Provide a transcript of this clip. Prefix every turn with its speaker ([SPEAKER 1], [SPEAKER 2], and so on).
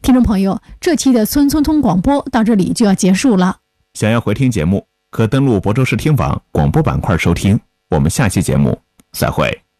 [SPEAKER 1] 听众朋友，这期的村村通广播到这里就要结束了。
[SPEAKER 2] 想要回听节目，可登录亳州市听网广播板块收听。我们下期节目再会。